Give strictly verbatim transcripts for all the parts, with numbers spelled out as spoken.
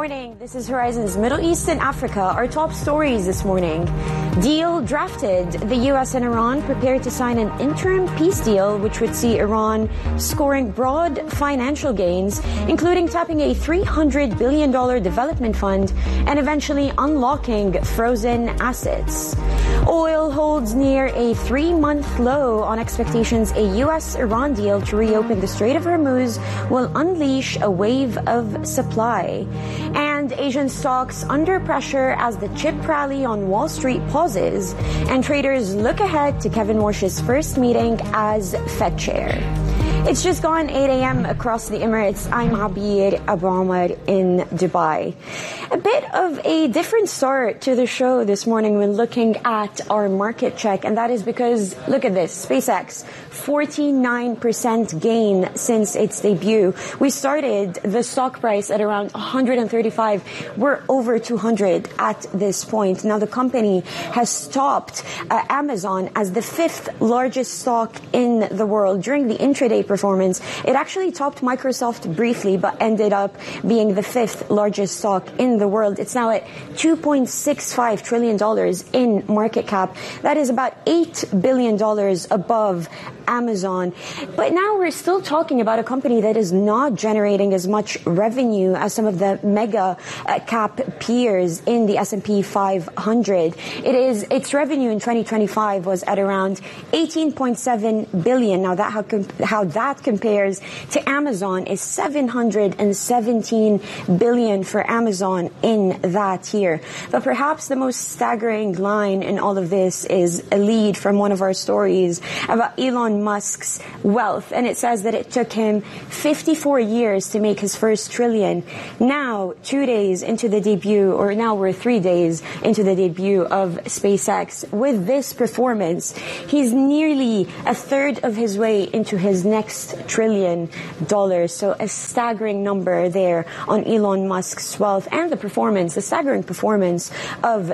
morning. This is Horizon's Middle East and Africa. Our top stories this morning. Deal drafted. The U S and Iran prepared to sign an interim peace deal, which would see Iran scoring broad financial gains, including tapping a three hundred billion dollars development fund and eventually unlocking frozen assets. Oil holds near a three-month low on expectations a U S-Iran deal to reopen the Strait of Hormuz will unleash a wave of supply. And Asian stocks under pressure as the chip rally on Wall Street pauses, and traders look ahead to Kevin Warsh's first meeting as Fed chair. It's just gone eight a.m. across the Emirates. I'm Abir Abu Ahmad in Dubai. A bit of a different start to the show this morning when looking at our market check, and that is because, look at this, SpaceX, forty-nine percent gain since its debut. We started the stock price at around one hundred thirty-five. We're over two hundred at this point. Now the company has topped uh, Amazon as the fifth largest stock in the world during the intraday performance. It actually topped Microsoft briefly, but ended up being the fifth largest stock in the world. It's now at two point six five trillion dollars in market cap. That is about eight billion dollars above Amazon. But now we're still talking about a company that is not generating as much revenue as some of the mega uh, cap peers in the S and P five hundred. It is, its revenue in twenty twenty-five was at around eighteen point seven billion. Now that how, how that compares to Amazon is seven hundred seventeen billion for Amazon in that year. But perhaps the most staggering line in all of this is a lead from one of our stories about Elon Musk's wealth, and it says that it took him fifty-four years to make his first trillion. Now, two days into the debut, or now we're three days into the debut of SpaceX, with this performance, he's nearly a third of his way into his next trillion dollars. So a staggering number there on Elon Musk's wealth and the performance, the staggering performance of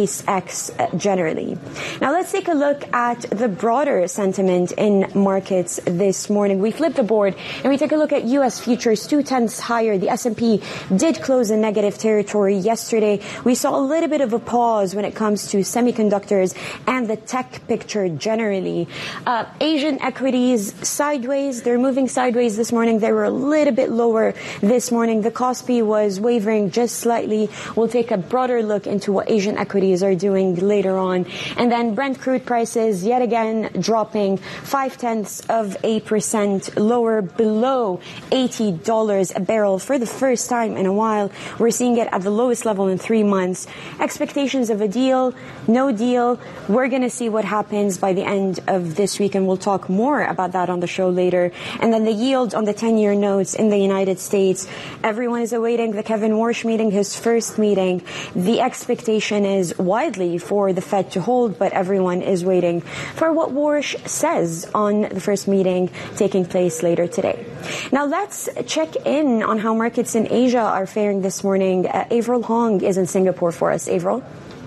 SpaceX generally. Now let's take a look at the broader sentiment in markets this morning. We flip the board and we take a look at U S futures, two tenths higher. The S and P did close in negative territory yesterday. We saw a little bit of a pause when it comes to semiconductors and the tech picture generally. Uh, Asian equities sideways. They're moving sideways this morning. They were a little bit lower this morning. The Kospi was wavering just slightly. We'll take a broader look into what Asian equities are doing later on. And then Brent crude prices yet again dropping five tenths of a percent lower, below eighty dollars a barrel for the first time in a while. We're seeing it at the lowest level in three months. Expectations of a deal, no deal. We're going to see what happens by the end of this week, and we'll talk more about that on the show later. And then the yield on the ten-year notes in the United States. Everyone is awaiting the Kevin Warsh meeting, his first meeting. The expectation is widely for the Fed to hold, but everyone is waiting for what Warsh says on the first meeting taking place later today. Now let's check in on how markets in Asia are faring this morning. Uh, Avril Hong is in Singapore for us. Avril?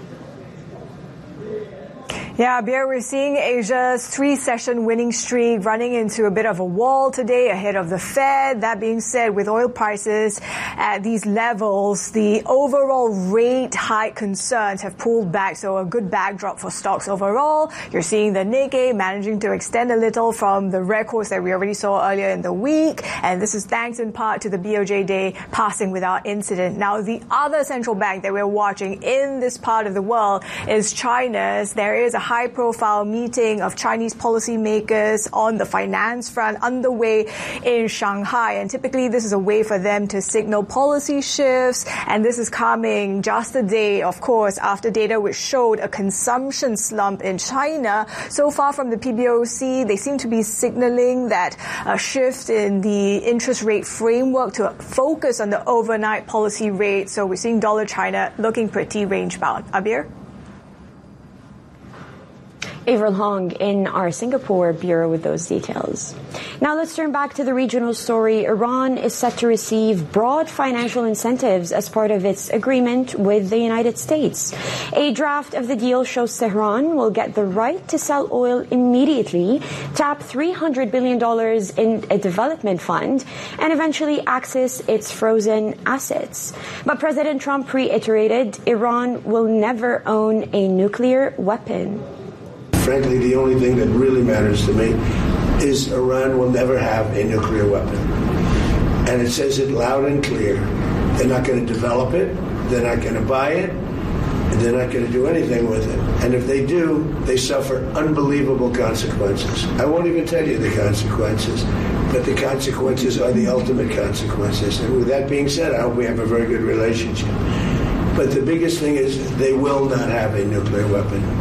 Yeah, Beer, we're seeing Asia's three-session winning streak running into a bit of a wall today ahead of the Fed. That being said, with oil prices at these levels, the overall rate hike concerns have pulled back, so a good backdrop for stocks overall. You're seeing the Nikkei managing to extend a little from the records that we already saw earlier in the week, and this is thanks in part to the B O J day passing without incident. Now, the other central bank that we're watching in this part of the world is China's. There is a high-profile meeting of Chinese policymakers on the finance front underway in Shanghai. And typically, this is a way for them to signal policy shifts. And this is coming just a day, of course, after data which showed a consumption slump in China. So far from the P B O C, they seem to be signaling that a shift in the interest rate framework to focus on the overnight policy rate. So we're seeing dollar China looking pretty range-bound. Abir? Avril Hong in our Singapore bureau with those details. Now let's turn back to the regional story. Iran is set to receive broad financial incentives as part of its agreement with the United States. A draft of the deal shows Tehran will get the right to sell oil immediately, tap three hundred billion dollars in a development fund, and eventually access its frozen assets. But President Trump reiterated Iran will never own a nuclear weapon. Frankly, the only thing that really matters to me is Iran will never have a nuclear weapon. And it says it loud and clear. They're not going to develop it. They're not going to buy it. And they're not going to do anything with it. And if they do, they suffer unbelievable consequences. I won't even tell you the consequences, but the consequences are the ultimate consequences. And with that being said, I hope we have a very good relationship. But the biggest thing is they will not have a nuclear weapon.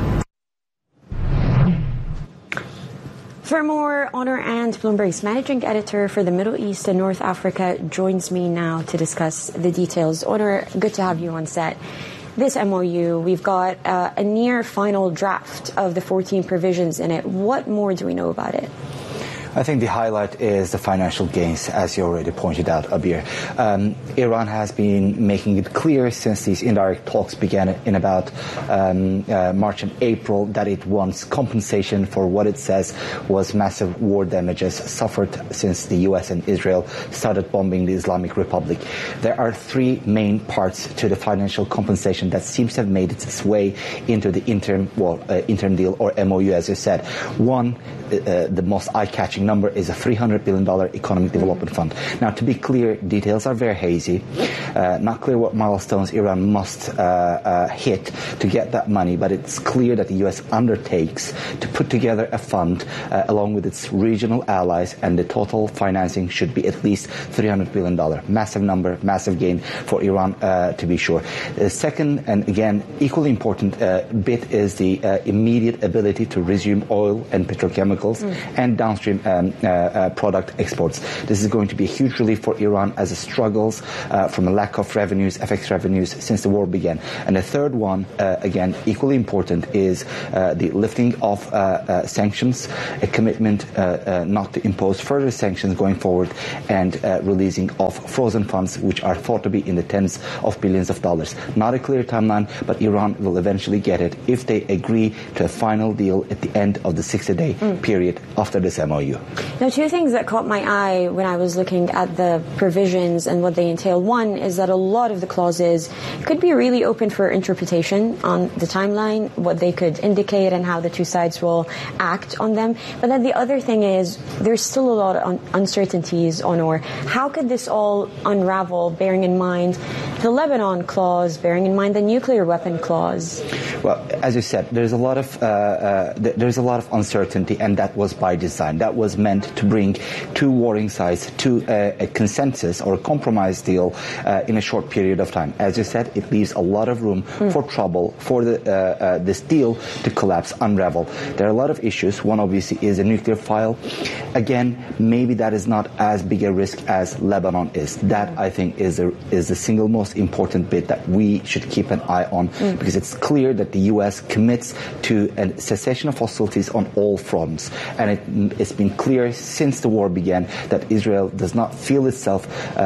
For more, Honor and Bloomberg's managing editor for the Middle East and North Africa joins me now to discuss the details. Honor, good to have you on set. This M O U, we've got uh, a near final draft of the fourteen provisions in it. What more do we know about it? I think the highlight is the financial gains, as you already pointed out, Abir. Um, Iran has been making it clear since these indirect talks began in about um, uh, March and April that it wants compensation for what it says was massive war damages suffered since the U S and Israel started bombing the Islamic Republic. There are three main parts to the financial compensation that seems to have made its way into the interim, well, uh, interim deal or M O U, as you said. One, uh, the most eye-catching number is a three hundred billion dollars economic development fund. Now, to be clear, details are very hazy. Uh, not clear what milestones Iran must uh, uh, hit to get that money, but it's clear that the U S undertakes to put together a fund uh, along with its regional allies, and the total financing should be at least three hundred billion dollars. Massive number, massive gain for Iran, uh, to be sure. The second, and again, equally important uh, bit is the uh, immediate ability to resume oil and petrochemicals mm. and downstream um, Uh, uh, product exports. This is going to be a huge relief for Iran as it struggles uh, from a lack of revenues, F X revenues, since the war began. And the third one, uh, again, equally important, is uh, the lifting of uh, uh, sanctions, a commitment uh, uh, not to impose further sanctions going forward, and uh, releasing of frozen funds, which are thought to be in the tens of billions of dollars. Not a clear timeline, but Iran will eventually get it if they agree to a final deal at the end of the sixty-day mm. period after this M O U. Now, two things that caught my eye when I was looking at the provisions and what they entail. One is that a lot of the clauses could be really open for interpretation on the timeline, what they could indicate and how the two sides will act on them. But then the other thing is there's still a lot of un- uncertainties on or how could this all unravel, bearing in mind the Lebanon clause, bearing in mind the nuclear weapon clause? Well, as you said, there's a lot of uh, uh, th- there's a lot of uncertainty, and that was by design. That was meant to bring two warring sides to a, a consensus or a compromise deal uh, in a short period of time. As you said, it leaves a lot of room mm. for trouble, for the, uh, uh, this deal to collapse, unravel. There are a lot of issues. One, obviously, is a nuclear file. Again, maybe that is not as big a risk as Lebanon is. That, I think, is, a, is the single most important bit that we should keep an eye on, mm. because it's clear that the U S commits to a cessation of hostilities on all fronts. And it, it's been clear since the war began that Israel does not feel itself uh, uh,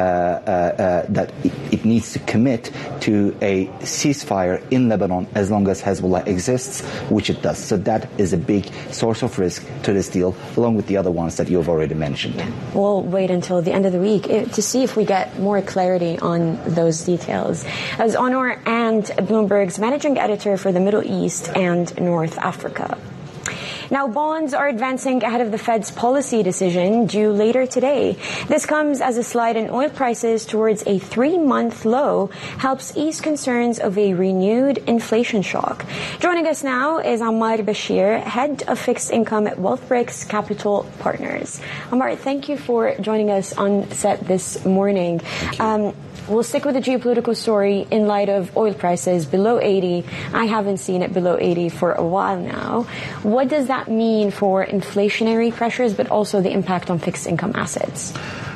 uh, that it, it needs to commit to a ceasefire in Lebanon as long as Hezbollah exists, which it does. So that is a big source of risk to this deal, along with the other ones that you've already mentioned. We'll wait until the end of the week to see if we get more clarity on those details. As Honor and Bloomberg's managing editor for the Middle East and North Africa. Now, bonds are advancing ahead of the Fed's policy decision due later today. This comes as a slide in oil prices towards a three-month low helps ease concerns of a renewed inflation shock. Joining us now is Ammar Bashir, head of fixed income at WealthBricks Capital Partners. Ammar, thank you for joining us on set this morning. Um, We'll stick with the geopolitical story in light of oil prices below eighty. I haven't seen it below eighty for a while now. What does that mean for inflationary pressures, but also the impact on fixed income assets?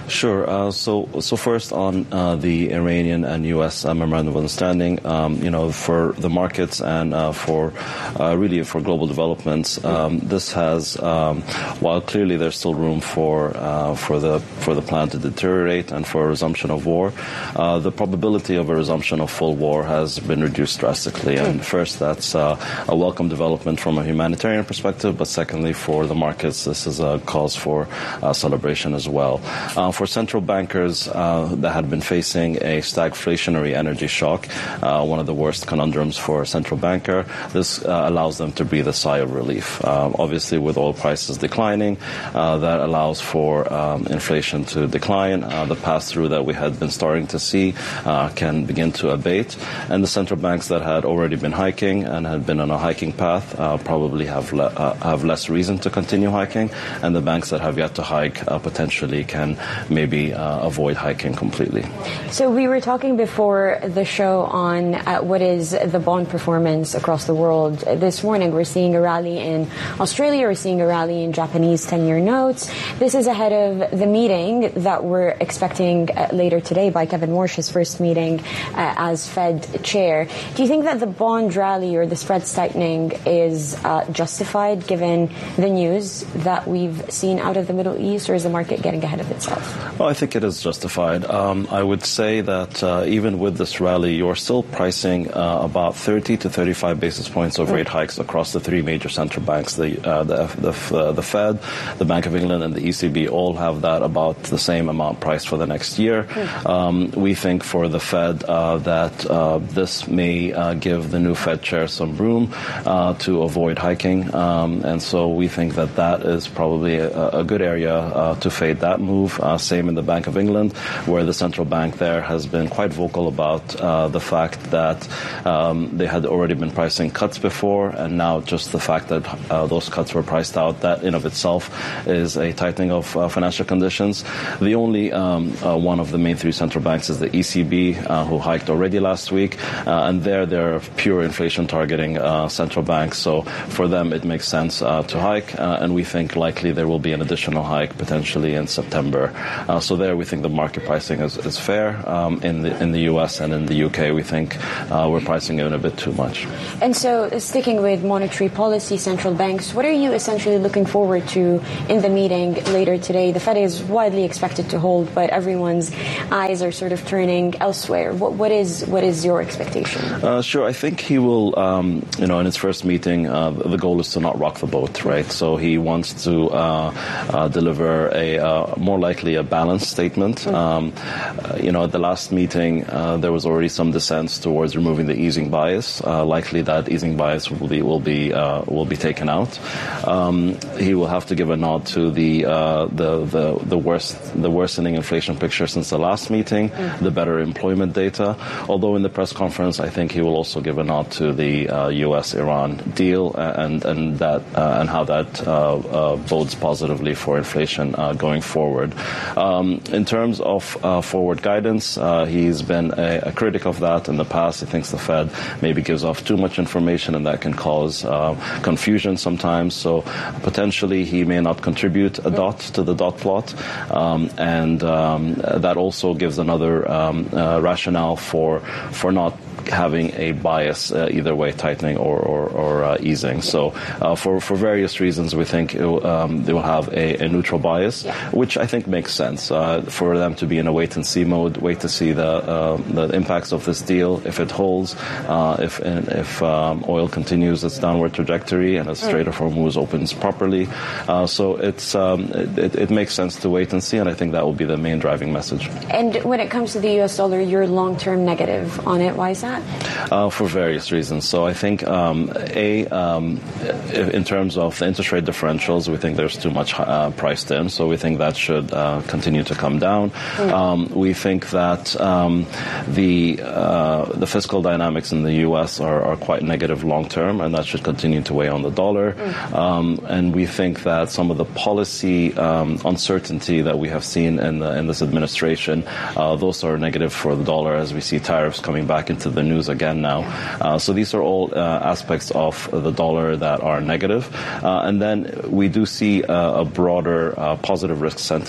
Sure. Uh, so, so first on uh, the Iranian and U S uh, memorandum of understanding, um, you know, for the markets and uh, for uh, really for global developments, um, this has, um, while clearly there's still room for uh, for the for the plan to deteriorate and for a resumption of war, uh, the probability of a resumption of full war has been reduced drastically. And first, that's uh, a welcome development from a humanitarian perspective, but secondly, for the markets, this is a cause for uh, celebration as well. Uh, for central bankers uh, that had been facing a stagflationary energy shock, uh, one of the worst conundrums for a central banker, this uh, allows them to breathe a sigh of relief. Um, obviously, with oil prices declining, uh, that allows for um, inflation to decline. Uh, the pass-through that we had been starting to see uh, can begin to abate. And the central banks that had already been hiking and had been on a hiking path uh, probably have le- uh, have less reason to continue hiking. And the banks that have yet to hike uh, potentially can maybe uh, avoid hiking completely. So we were talking before the show on uh, what is the bond performance across the world. This morning we're seeing a rally in Australia, we're seeing a rally in Japanese ten-year notes. This is ahead of the meeting that we're expecting uh, later today by Kevin Warsh, his first meeting uh, as Fed chair. Do you think that the bond rally or the spreads tightening is uh, justified given the news that we've seen out of the Middle East, or is the market getting ahead of itself? Well, I think it is justified. Um, I would say that uh, even with this rally, you're still pricing uh, about thirty to thirty-five basis points of rate hikes across the three major central banks. The uh, the the, uh, the Fed, the Bank of England, and the E C B all have that about the same amount priced for the next year. Um, we think for the Fed uh, that uh, this may uh, give the new Fed chair some room uh, to avoid hiking, um, and so we think that that is probably a, a good area uh, to fade that move. Uh, same in the Bank of England, where the central bank there has been quite vocal about uh, the fact that um, they had already been pricing cuts before, and now just the fact that uh, those cuts were priced out, that in of itself is a tightening of uh, financial conditions. The only um, uh, one of the main three central banks is the E C B, uh, who hiked already last week, uh, and there they're pure inflation targeting uh, central banks, so for them it makes sense uh, to hike, uh, and we think likely there will be an additional hike potentially in September. Uh, so there we think the market pricing is, is fair. Um, in the in the U S and in the U K, we think uh, we're pricing in a bit too much. And so, sticking with monetary policy, central banks, what are you essentially looking forward to in the meeting later today? The Fed is widely expected to hold, but everyone's eyes are sort of turning elsewhere. What, what is what is your expectation? Uh, sure, I think he will. Um, you know, in his first meeting, uh, the goal is to not rock the boat, right? So he wants to uh, uh, deliver a uh, more likely a balanced statement. Mm-hmm. Um, uh, you know, at the last meeting, uh, there was already some dissent towards removing the easing bias. Uh, likely that easing bias will be will be uh, will be taken out. Um, he will have to give a nod to the uh, the the the worst the worsening inflation picture since the last meeting, mm-hmm. the better employment data. Although in the press conference, I think he will also give a nod to the uh, U S Iran deal and and that uh, and how that uh, uh, bodes positively for inflation uh, going forward. Um, in terms of uh, forward guidance, uh, he's been a, a critic of that in the past. He thinks the Fed maybe gives off too much information, and that can cause uh, confusion sometimes. So potentially he may not contribute a dot to the dot plot, um, and um, that also gives another um, uh, rationale for for not having a bias uh, either way, tightening or, or, or uh, easing. So uh, for, for various reasons, we think it will, um, they will have a, a neutral bias, yeah. which I think makes sense uh, for them to be in a wait-and-see mode, wait to see the uh, the impacts of this deal, if it holds, uh, if if um, oil continues its downward trajectory and as Strait of Hormuz opens properly. Uh, so it's um, it, it makes sense to wait and see, and I think that will be the main driving message. And when it comes to the U S dollar, you're long-term negative on it. Why is that? Uh, for various reasons. So I think, um, A, um, in terms of the interest rate differentials, we think there's too much uh, priced in, so we think that should uh, continue to come down. Mm. Um, we think that um, the uh, the fiscal dynamics in the U S are, are quite negative long-term, and that should continue to weigh on the dollar. Mm. Um, and we think that some of the policy um, uncertainty that we have seen in, the, in this administration, uh, those are negative for the dollar as we see tariffs coming back into the news again now. Uh, so these are all uh, aspects of the dollar that are negative. Uh, and then we do see uh, a broader uh, positive risk sentiment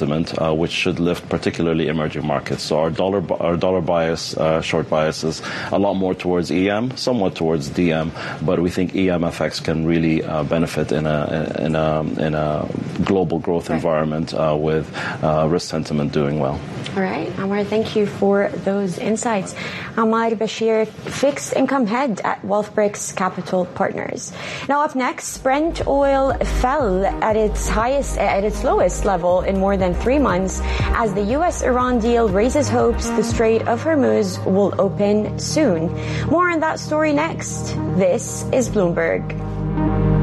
uh, which should lift particularly emerging markets. So our dollar our dollar bias, uh, short bias is a lot more towards E M, somewhat towards D M, but we think E M F X can really uh, benefit in a in a in a global growth right. environment uh, with uh, risk sentiment doing well. All right, Ammar, thank you for those insights. Ammar Bashir, fixed income head at Wealthbricks Capital Partners. Now up next, Brent oil fell at its highest, at its lowest level in more than three months as the U S Iran deal raises hopes the Strait of Hormuz will open soon. More on that story next. This is Bloomberg.